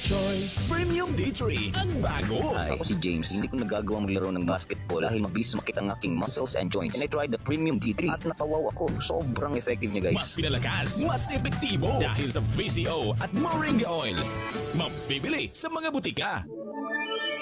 choice. Premium D3, ang bago. Hi, ako si James. Hindi ko nagagawa maglaro ng basketball dahil mabilis sumakit ang aking muscles and joints. And I tried the Premium D3 at napawaw ako. Sobrang effective niya, guys. Mas pinalakas, mas epektibo dahil sa VCO at Moringa Oil. Mabibili sa mga butika.